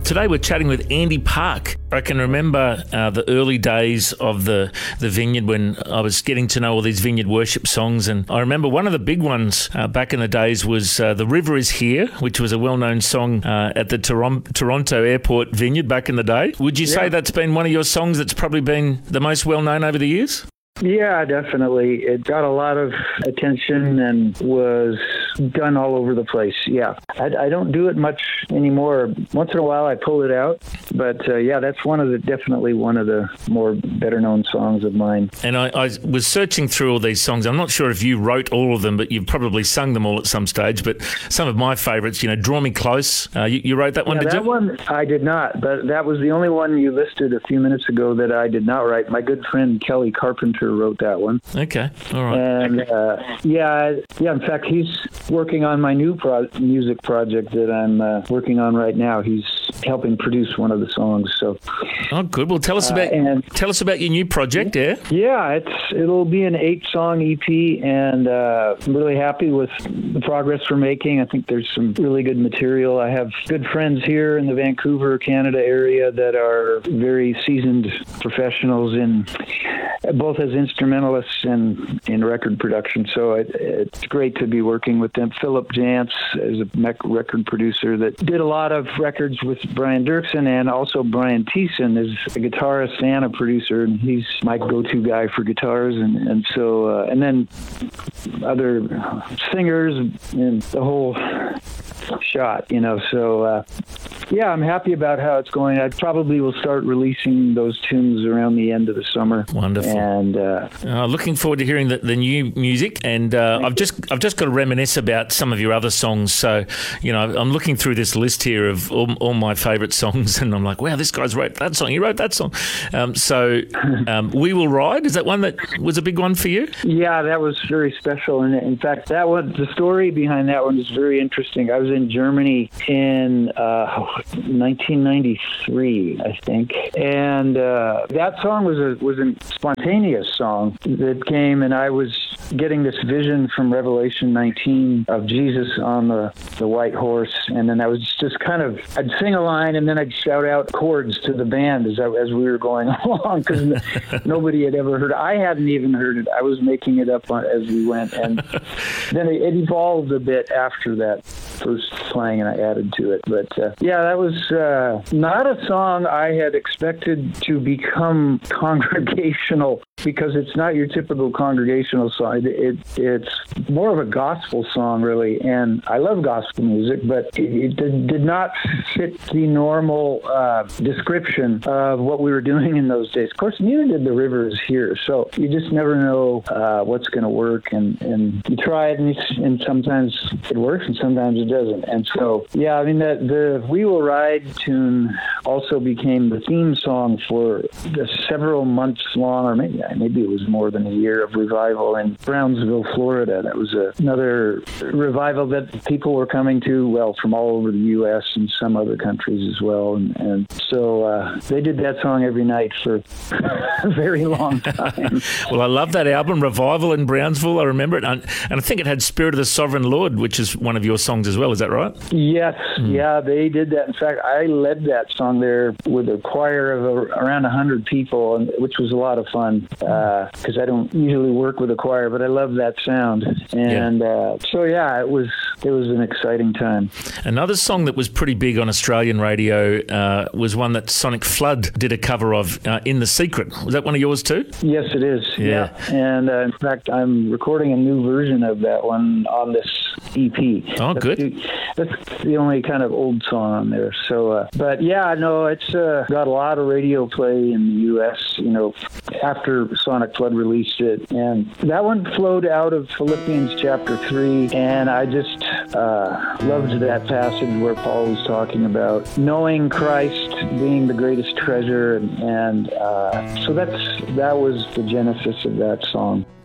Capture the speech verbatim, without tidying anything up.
Today we're chatting with Andy Park. I can remember uh, the early days of the, the Vineyard when I was getting to know all these Vineyard worship songs, and I remember one of the big ones uh, back in the days was uh, The River Is Here, which was a well-known song uh, at the Toron- Toronto Airport Vineyard back in the day. Would you say Yeah. that's been one of your songs that's probably been the most well-known over the years? Yeah, definitely. It got a lot of attention and was done all over the place. Yeah. I, I don't do it much anymore. Once in a while I pull it out. But uh, yeah, that's one of the, definitely one of the more better known songs of mine. And I, I was searching through all these songs. I'm not sure if you wrote all of them, but you've probably sung them all at some stage. But some of my favourites, you know, Draw Me Close. Uh, you, you wrote that one, Yeah, did that you? one I did not, but that was the only one you listed a few minutes ago that I did not write. My good friend Kelly Carpenter wrote that one. Okay, all right. And uh, yeah, yeah. In fact, he's working on my new pro- music project that I'm uh, working on right now. He's helping produce one of the songs. So, Oh, good. Well, tell us about uh, and tell us about your new project, yeah? yeah, it's it'll be an eight-song E P, and uh, I'm really happy with the progress we're making. I think there's some really good material. I have good friends here in the Vancouver, Canada area that are very seasoned professionals in both as instrumentalists and in record production. So it, it's great to be working with them. Philip Jantz is a mec- record producer that did a lot of records with Brian Dirksen, and also Brian Thiessen is a guitarist and a producer, and he's my go-to guy for guitars. And, and so, uh, and then other singers and the whole shot, you know. So, uh, yeah, I'm happy about how it's going. I probably will start releasing those tunes around the end of the summer. Wonderful. And uh, Uh, looking forward to hearing the, the new music, and uh, I've just I've just got to reminisce about some of your other songs. So, you know, I'm looking through this list here of all, all my favourite songs, and I'm like, wow, this guy's wrote that song. He wrote that song. Um, so, um, We Will Ride, is that one that was a big one for you? yeah, that was very special. And in fact, that one, the story behind that one is very interesting. I was in Germany in uh, nineteen ninety-three, I think, and uh, that song was a was a spontaneous song that came, and I was getting this vision from Revelation nineteen of Jesus on the, the white horse, and then I was just kind of, I'd sing a line and then I'd shout out chords to the band as I, as we were going along, because nobody had ever heard it. I hadn't even heard it. I was making it up on, as we went, and then it, it evolved a bit after that first playing, and I added to it. But uh, yeah, that was uh, not a song I had expected to become congregational, because it's not your typical congregational song. It, it, it's more of a gospel song, really, and I love gospel music, but it, it did, did not fit the normal uh, description of what we were doing in those days. Of course, neither did The River Is Here, so you just never know uh, what's going to work, and, and you try it, and, you, and sometimes it works, and sometimes it doesn't. And so, yeah, I mean, the, the We Will Ride tune also became the theme song for the several months long, or maybe maybe it was more than a year of revival in Brownsville, Florida. That was a, another revival that people were coming to, well, from all over the U S and some other countries as well. And, and so uh, they did that song every night for a very long time. Well, I love that album, Revival in Brownsville. I remember it. And, and I think it had Spirit of the Sovereign Lord, which is one of your songs as well. Is that right? Yes, mm. yeah, they did that. In fact, I led that song there with a choir of a, around one hundred people, and, which was a lot of fun, because uh, I don't usually work with a choir, but I love that sound. And yeah. Uh, so, yeah, it was it was an exciting time. Another song that was pretty big on Australian radio uh, was one that Sonic Flood did a cover of, uh, In the Secret. Was that one of yours too? Yes, it is. Yeah. yeah. And uh, in fact, I'm recording a new version of that one on this E P. Oh, that's good. The, that's the only kind of old song on there. So, uh, but yeah, no, it's uh, got a lot of radio play in the U S, you know, after Sonic Flood released it. And that one flowed out of Philippians chapter three. And I just uh, loved that passage where Paul was talking about knowing Christ being the greatest treasure. And, and uh, so that's that was the genesis of that song.